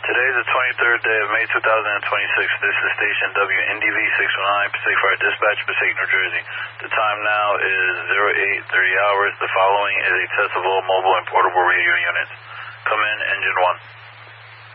Today is the 23rd day of May 2026. This is station WNDV 619, Pacific Fire Dispatch, Passaic, New Jersey. The time now is 08:30 hours. The following is a test of all mobile and portable radio units. Come in, engine 1.